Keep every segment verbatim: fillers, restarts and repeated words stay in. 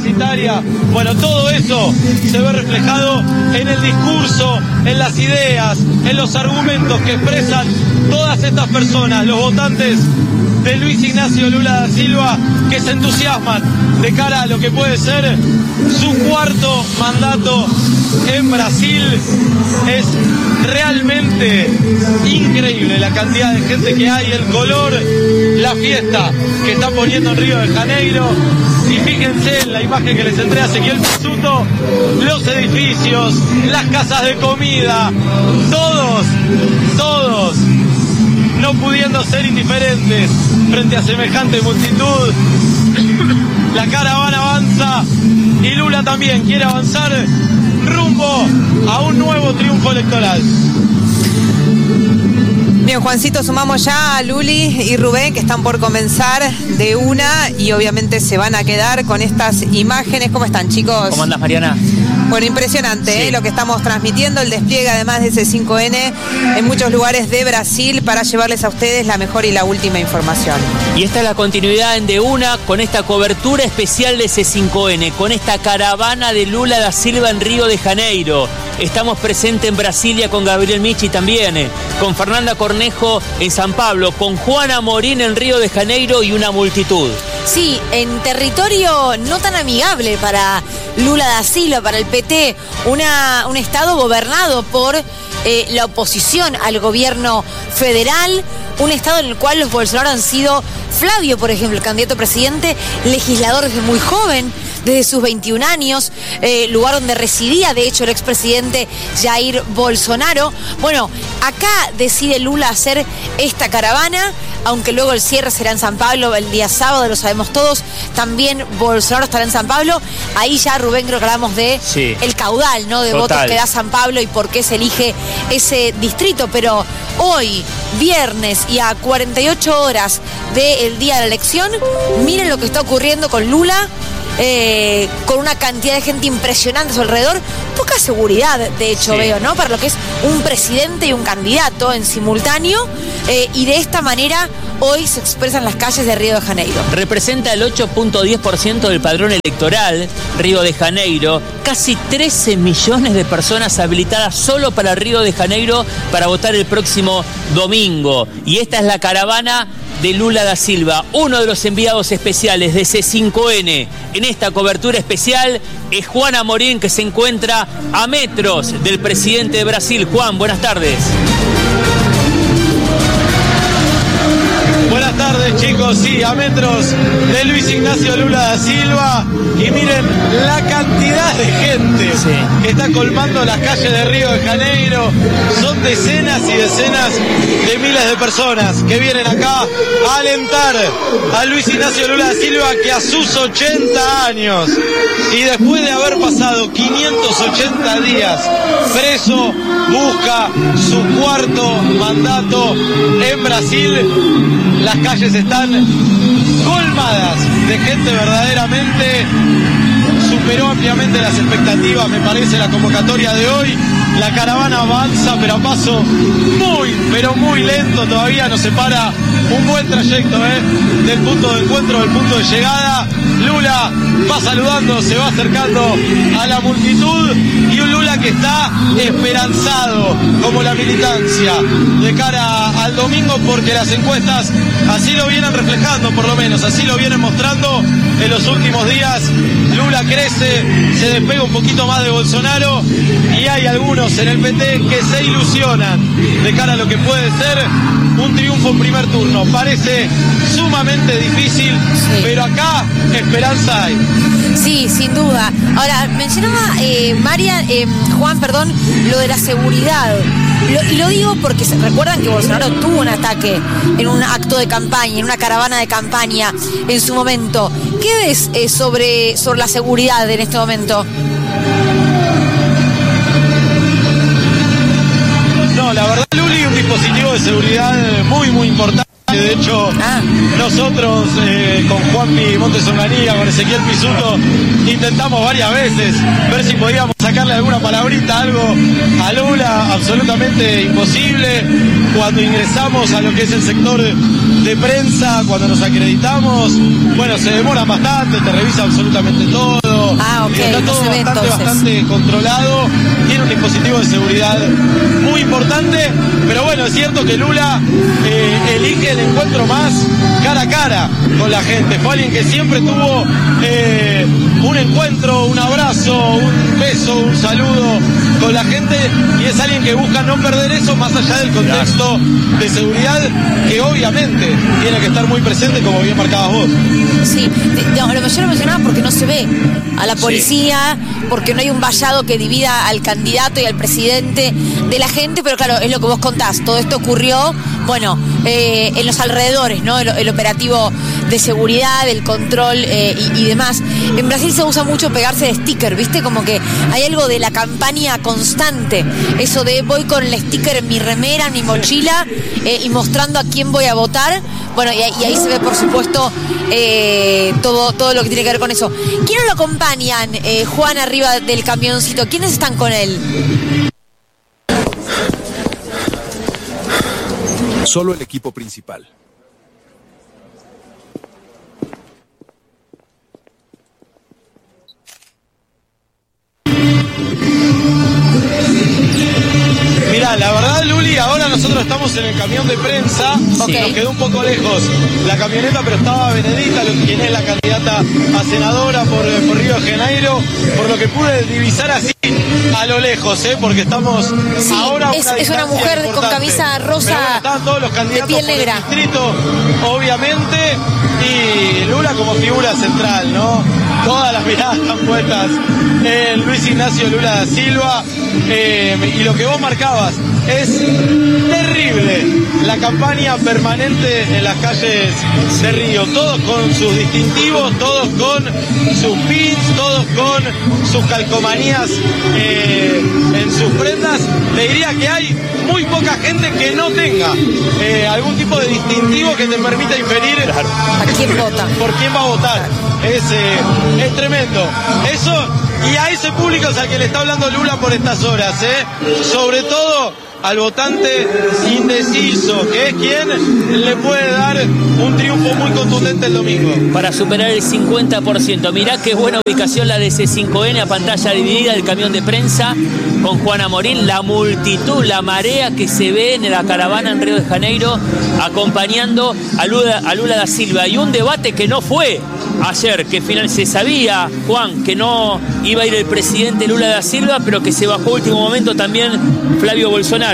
universitaria. Bueno, todo eso se ve reflejado en el discurso, en las ideas, en los argumentos que expresan todas estas personas, los votantes de Luis Ignacio Lula da Silva, que se entusiasman de cara a lo que puede ser su cuarto mandato en Brasil. Es realmente increíble la cantidad de gente que hay, el color, la fiesta que están poniendo en Río de Janeiro. Y fíjense en la imagen que les entré a Ezequiel Pizzuto, los edificios, las casas de comida, todos, todos no pudiendo ser indiferentes frente a semejante multitud. La caravana avanza y Lula también quiere avanzar rumbo a un nuevo triunfo electoral. Bien, Juancito, sumamos ya a Luli y Rubén, que están por comenzar de una y obviamente se van a quedar con estas imágenes. ¿Cómo están, chicos? ¿Cómo andas, Mariana? Bueno, impresionante, sí. ¿eh? Lo que estamos transmitiendo, el despliegue además de C cinco N en muchos lugares de Brasil para llevarles a ustedes la mejor y la última información. Y esta es la continuidad en De Una con esta cobertura especial de C cinco N, con esta caravana de Lula da Silva en Río de Janeiro. Estamos presentes en Brasilia con Gabriel Michi también, eh, con Fernanda Cornejo en San Pablo, con Juana Morín en Río de Janeiro y una multitud. Sí, en territorio no tan amigable para Lula da Silva, para el P T, una, un estado gobernado por eh, la oposición al gobierno federal, un estado en el cual los Bolsonaro han sido, Flavio, por ejemplo, el candidato a presidente, legislador desde muy joven, desde sus veintiún años, eh, lugar donde residía, de hecho, el expresidente Jair Bolsonaro. Bueno, acá decide Lula hacer esta caravana, aunque luego el cierre será en San Pablo el día sábado, lo sabemos todos. También Bolsonaro estará en San Pablo. Ahí ya, Rubén, creo que hablamos de sí. el caudal, ¿no? de Total. votos que da San Pablo y por qué se elige ese distrito. Pero hoy, viernes y a cuarenta y ocho horas del día de la elección, miren lo que está ocurriendo con Lula. Eh, con una cantidad de gente impresionante a su alrededor, poca seguridad, de hecho, sí. veo, ¿no? Para lo que es un presidente y un candidato en simultáneo, eh, y de esta manera hoy se expresan las calles de Río de Janeiro. Representa el ocho punto diez por ciento del padrón electoral, Río de Janeiro, casi trece millones de personas habilitadas solo para Río de Janeiro para votar el próximo domingo. Y esta es la caravana de Lula da Silva, uno de los enviados especiales de C cinco N en esta cobertura especial es Juana Morín, que se encuentra a metros del presidente de Brasil. Juan, buenas tardes. Buenas tardes, chicos, sí, a metros de Luis Ignacio Lula da Silva, y miren la cantidad de gente sí. que está colmando las calles de Río de Janeiro. Son decenas y decenas de miles de personas que vienen acá a alentar a Luis Ignacio Lula da Silva, que a sus ochenta años y después de haber pasado quinientos ochenta días preso, busca su cuarto mandato en Brasil. Las calles están colmadas de gente, verdaderamente superó ampliamente las expectativas, me parece, la convocatoria de hoy. La caravana avanza, pero a paso muy, pero muy lento. Todavía nos separa un buen trayecto ¿eh? del punto de encuentro, del punto de llegada. Lula va saludando, se va acercando a la multitud, y un Lula que está esperanzado, como la militancia, de cara al domingo, porque las encuestas así lo vienen reflejando, por lo menos, así lo vienen mostrando en los últimos días. Lula crece, se despega un poquito más de Bolsonaro, y hay algunos en el P T que se ilusionan de cara a lo que puede ser un triunfo en primer turno. Parece sumamente difícil, sí. pero acá esperanza hay. Sí, sin duda. Ahora, mencionaba eh, María, eh, Juan, perdón, lo de la seguridad. Lo, y lo digo porque se recuerdan que Bolsonaro tuvo un ataque en un acto de campaña, en una caravana de campaña en su momento. ¿Qué ves eh, sobre, sobre la seguridad en este momento? No, la verdad, Luli, un dispositivo de seguridad muy, muy importante. De hecho, ah. nosotros eh, con Juanpi Montes Onganía, con Ezequiel Pisuto, intentamos varias veces ver si podíamos sacarle alguna palabrita, algo a Lula. Absolutamente imposible. Cuando ingresamos a lo que es el sector de prensa, cuando nos acreditamos, bueno, se demora bastante, te revisa absolutamente todo. Ah, ok, está todo no se bastante, ve, bastante controlado. Tiene un dispositivo de seguridad muy importante, pero bueno, es cierto que Lula eh, elige el encuentro más cara a cara con la gente. Fue alguien que siempre tuvo eh, un encuentro, un abrazo, un beso, un saludo con la gente, y es alguien que busca no perder eso más allá del contexto de seguridad, que obviamente tiene que estar muy presente, como bien marcabas vos. Sí, digamos, lo yo lo mencionaba porque no se ve a la policía, sí. porque no hay un vallado que divida al candidato y al presidente de la gente, pero claro, es lo que vos contás, todo esto ocurrió, bueno, eh, en los alrededores, ¿no? El, el operativo de seguridad, el control eh, y, y demás. En Brasil se usa mucho pegarse de sticker, ¿viste? Como que hay algo de la campaña constante, eso de voy con el sticker en mi remera, en mi mochila eh, y mostrando a quién voy a votar. Bueno, y, y ahí se ve, por supuesto, eh, todo, todo lo que tiene que ver con eso. ¿Quiénes lo acompañan, eh, Juan, arriba del camioncito? ¿Quiénes están con él? Solo el equipo principal. Mirá, la verdad, Luli, ahora nosotros estamos en el camión de prensa, okay. Nos quedó un poco lejos la camioneta, pero estaba Benedita, quien es la candidata a senadora por, por Río de Janeiro, por lo que pude divisar así a lo lejos, ¿eh? Porque estamos sí, ahora es, una es una mujer importante. Con camisa rosa, pero bueno, estaban todos los candidatos de piel negra. Por el distrito, obviamente, y Lula como figura central, ¿no? Todas las miradas están puestas en Luis Ignacio Lula da Silva, eh, y lo que vos marcabas es terrible, la campaña permanente en las calles de Río, todos con sus distintivos, todos con sus pins, todos con sus calcomanías eh, en sus prendas. Te diría que hay muy poca gente que no tenga eh, algún tipo de distintivo que te permita inferir a quién vota, por quién va a votar. Es, eh, es tremendo eso, y a ese público es al que le está hablando Lula por estas horas, ¿eh? Sobre todo al votante indeciso, que es quien le puede dar un triunfo muy contundente el domingo. Para superar el cincuenta por ciento. Mirá qué buena ubicación la de C cinco N, a pantalla dividida del camión de prensa con Juana Morín, la multitud, la marea que se ve en la caravana en Río de Janeiro acompañando a Lula, a Lula da Silva, y un debate que no fue ayer, que final se sabía, Juan, que no iba a ir el presidente Lula da Silva, pero que se bajó a último momento también Flavio Bolsonaro.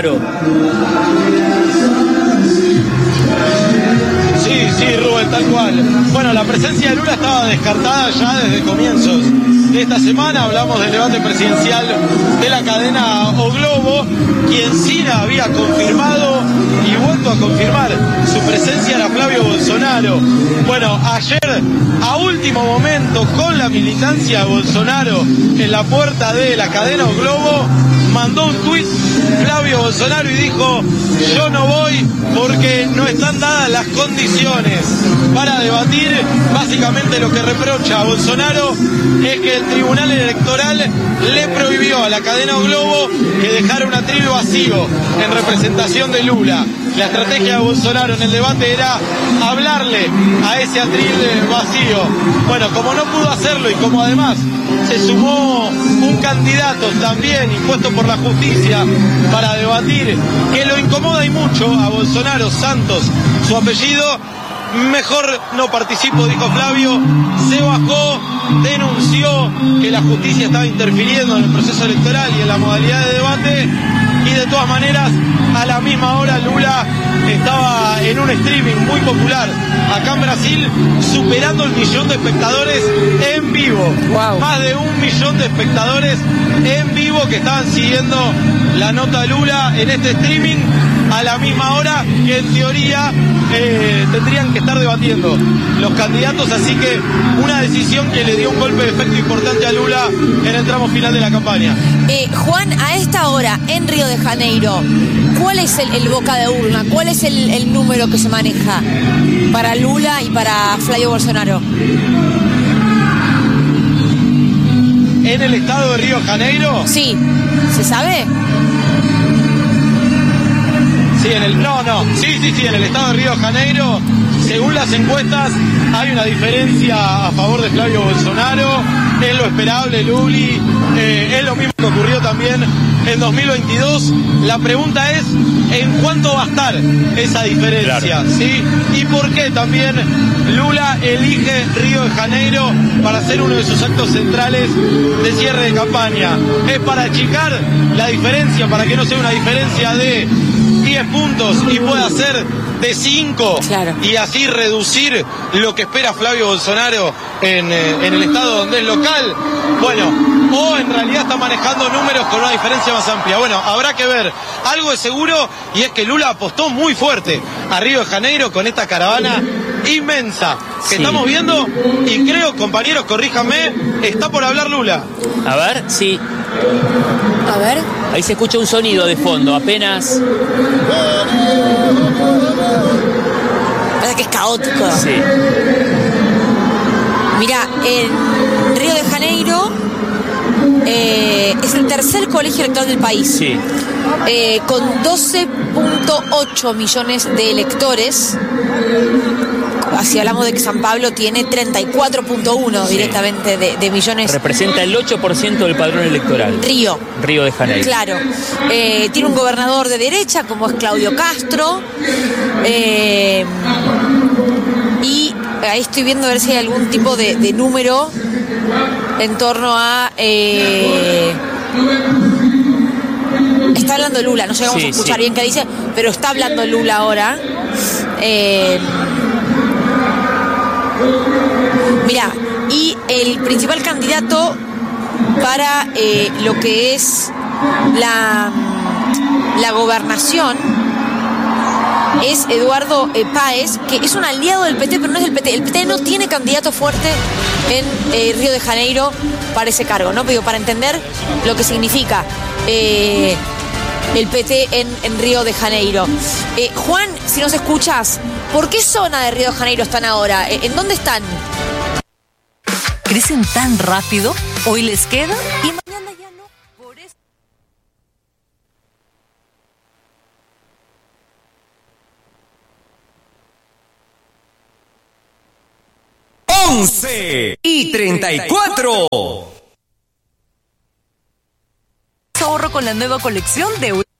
Sí, sí, Rubén, tal cual. Bueno, la presencia de Lula estaba descartada ya desde comienzos de esta semana. Hablamos del debate presidencial de la cadena O Globo, quien sí había confirmado y vuelto a confirmar su presencia era Flavio Bolsonaro. Bueno, ayer, a último momento, con la militancia de Bolsonaro en la puerta de la cadena O Globo, mandó un tuit Flavio Bolsonaro y dijo: yo no voy porque no están dadas las condiciones para debatir. Básicamente lo que reprocha a Bolsonaro es que el Tribunal Electoral le prohibió a la cadena O Globo que dejara un atril vacío en representación de Lula. La estrategia de Bolsonaro en el debate era hablarle a ese atril vacío. Bueno, como no pudo hacerlo y como además se sumó un candidato también impuesto por la justicia para debatir, que lo incomoda y mucho a Bolsonaro, Santos, su apellido, mejor no participo, dijo Flavio. Se bajó, denunció que la justicia estaba interfiriendo en el proceso electoral y en la modalidad de debate, y de todas maneras a la misma hora Lula estaba en un streaming muy popular acá en Brasil, superando el millón de espectadores en vivo. Wow. Más de un millón de espectadores en vivo que estaban siguiendo la nota de Lula en este streaming. a la misma hora que en teoría eh, tendrían que estar debatiendo los candidatos, así que una decisión que le dio un golpe de efecto importante a Lula en el tramo final de la campaña. Eh, Juan, a esta hora en Río de Janeiro, ¿cuál es el, el boca de urna? ¿Cuál es el, el número que se maneja para Lula y para Flavio Bolsonaro? ¿En el estado de Río de Janeiro? Sí, ¿se sabe? Sí, en el, no, no, sí, sí, sí, en el estado de Río de Janeiro, según las encuestas, hay una diferencia a favor de Flavio Bolsonaro, es lo esperable, Luli, eh, es lo mismo que ocurrió también en dos mil veintidós. La pregunta es, ¿en cuánto va a estar esa diferencia? Claro. ¿Sí? ¿Y por qué también Lula elige Río de Janeiro para hacer uno de sus actos centrales de cierre de campaña? ¿Es para achicar la diferencia, para que no sea una diferencia de diez puntos y pueda ser de cinco, claro, y así reducir lo que espera Flavio Bolsonaro en, eh, en el estado donde es local? Bueno, o en realidad está manejando números con una diferencia más amplia. Bueno, habrá que ver. Algo es seguro, y es que Lula apostó muy fuerte a Río de Janeiro con esta caravana inmensa que sí estamos viendo, y creo, compañeros, corríjanme, está por hablar Lula. A ver, sí. A ver. Ahí se escucha un sonido de fondo, apenas. Parece que es caótico. Sí. Mira, en Río de Janeiro eh, es el tercer colegio electoral del país. Sí. Eh, con doce punto ocho millones de electores. Si hablamos de que San Pablo tiene treinta y cuatro punto uno sí directamente de, de millones. Representa el ocho por ciento del padrón electoral. Río. Río de Janeiro. Claro. Eh, tiene un gobernador de derecha, como es Claudio Castro. Eh, y ahí estoy viendo a ver si hay algún tipo de, de número en torno a... Eh, está hablando Lula, no llegamos sí, a escuchar sí. bien qué dice, pero está hablando Lula ahora. Eh, Mira, y el principal candidato para eh, lo que es la, la gobernación es Eduardo eh, Páez, que es un aliado del P T, pero no es del P T. El P T no tiene candidato fuerte en eh, Río de Janeiro para ese cargo, ¿no? Pero para entender lo que significa eh, el P T en, en Río de Janeiro. Eh, Juan, si nos escuchas, ¿por qué zona de Río de Janeiro están ahora? ¿En dónde están? Crecen tan rápido, hoy les queda y mañana ya no. Por eso. once y treinta y cuatro. Ahorro con la nueva colección de